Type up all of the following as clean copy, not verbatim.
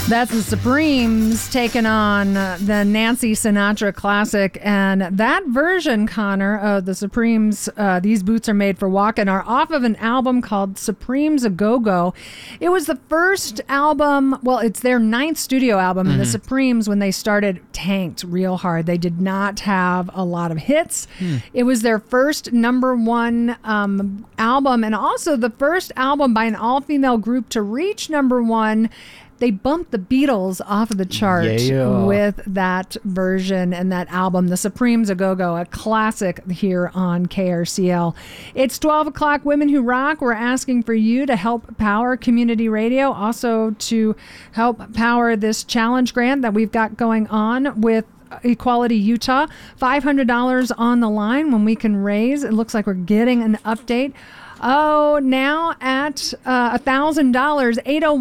That's the Supremes taking on the Nancy Sinatra classic. And that version, Connor, of the Supremes, These Boots Are Made for Walking, are off of an album called Supremes A Go-Go. It was the first album, well, it's their 9th studio album, and the Supremes, when they started, tanked real hard. They did not have a lot of hits. It was their first #1 album, and also the first album by an all-female group to reach #1. They bumped the Beatles off of the chart with that version and that album, The Supremes A Go-Go, a classic here on KRCL. It's 12 o'clock, Women Who Rock. We're asking for you to help power community radio, also to help power this challenge grant that we've got going on with Equality Utah. $500 on the line when we can raise. It looks like we're getting an update. Oh, now at $1,000,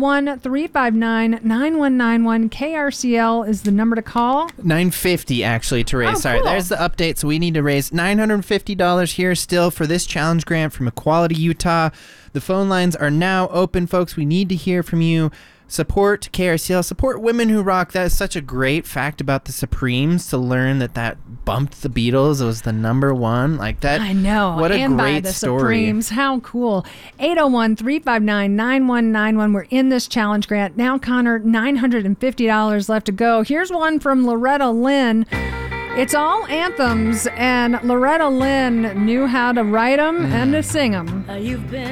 801-359-9191. KRCL is the number to call. $950 actually to raise. Sorry, there's the update. So we need to raise $950 here still for this challenge grant from Equality Utah. The phone lines are now open, folks. We need to hear from you. Support KRCL, support Women Who Rock. That is such a great fact about the Supremes, to learn that bumped the Beatles. It was the #1. Like that. I know. What a and great by the story. Supremes. How cool. 801-359-9191. We're in this challenge grant. Now, Connor, $950 left to go. Here's one from Loretta Lynn. It's all anthems, and Loretta Lynn knew how to write them and to sing them. You've been